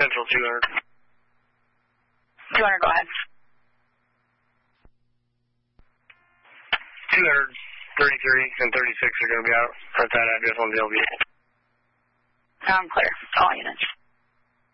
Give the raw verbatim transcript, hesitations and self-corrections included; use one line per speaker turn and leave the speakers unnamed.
Central two hundred.
two hundred, go ahead.
two hundred, thirty-three, and thirty-six are going to be out at that address on the L B.
I'm clear. All units.